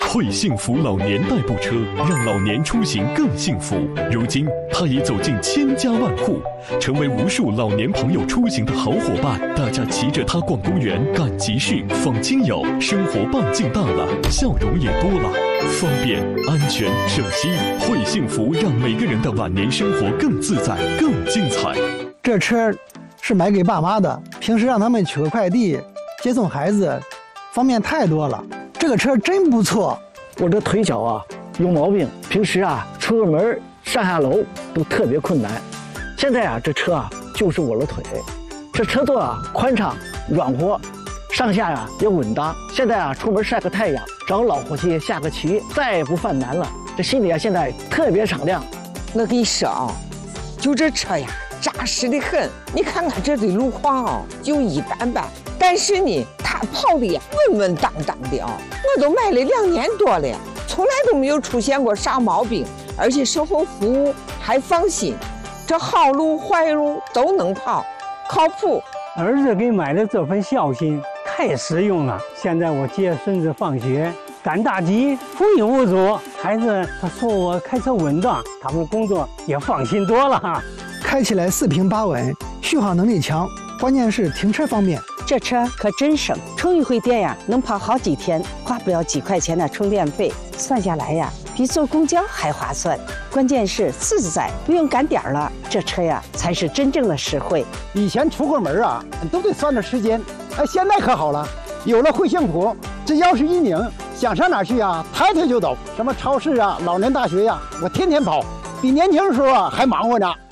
惠幸福老年代步车让老年出行更幸福。如今，它已走进千家万户，成为无数老年朋友出行的好伙伴。大家骑着它逛公园、赶集市、访亲友，生活半径大了，笑容也多了，方便、安全、省心。惠幸福让每个人的晚年生活更自在、更精彩。 这车是买给爸妈的，平时让他们取个快递、接送孩子，方便太多了。这个车真不错。 我这腿脚啊有毛病，平时啊出个门上下楼都特别困难。现在啊这车啊就是我的腿，这车座啊宽敞软和，上下啊也稳当。现在啊出门晒个太阳，找老伙计下个棋，再也不犯难了。这心里啊现在特别敞亮。 我跟你说啊，就这车呀扎实的很。你看看这堆路况啊就一般般，但是呢它跑的呀稳稳当当的啊。我都买了2年多了，从来都没有出现过啥毛病，而且售后服务还放心，这好路坏路都能跑，靠谱。 儿子给买的这份孝心太实用了。现在我接孙子放学赶大集无影无阻，孩子他说我开车稳当，他们工作也放心多了哈。 开起来4平8稳，续航能力强，关键是停车方便。 这车可真省，充一回电呀，能跑好几天，花不了几块钱的充电费，算下来呀，比坐公交还划算。关键是自在，不用赶点了，这车呀才是真正的实惠。 以前出个门啊，都得算着时间，现在可好了，有了惠幸福，只要是一拧，想上哪去啊，抬腿就走。什么超市啊、老年大学呀，我天天跑，比年轻的时候啊还忙活呢。